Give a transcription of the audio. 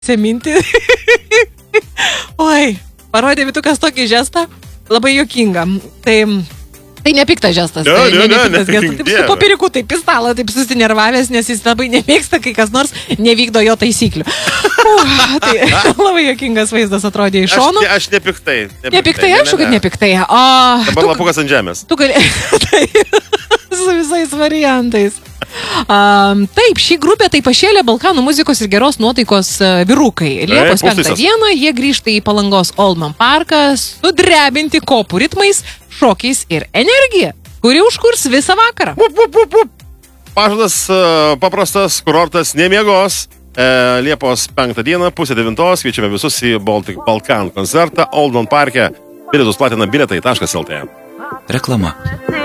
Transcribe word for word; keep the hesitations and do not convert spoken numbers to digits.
seminti. Oi, parodė Vytukas tokį žestą, labai juokinga. Tai, tai nepiktas žestas. Ne, tai, ne, ne, nepiktas ne, gestas. Taip, su papiriku taip į stalą, taip susinervavęs, nes jis labai nemėgsta, kai kas nors nevykdo jo taisyklių. Uh, tai labai juokingas vaizdas atrodė iš šono. Aš, aš nepiktai. Nepiktai, nepiktai aišku, ne, ne. kad nepiktai. O, dabar tu, lapukas ant žemės. Tu gali... tai, su visais variantais. Um, taip, šį grupę tai pašėlė Balkanų muzikos ir geros nuotaikos uh, vyrukai. Liepos penktą dieną jie grįžta į Palangos Oldman parką sudrebinti kopų ritmais, šokiais ir energija, kuri užkurs visą vakarą. Pup, pup, pup, pup. Pažadas uh, paprastas, kurortas nemiegos. E, Liepos penktą dieną, pusė devintos, kviečiame visus į Baltic Balkan koncertą Oldman parke. Bilietus platina biletai taškas lt. Reklama.